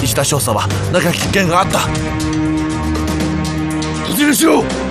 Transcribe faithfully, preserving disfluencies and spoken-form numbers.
石田少佐は何か危険があった。いずれにしろ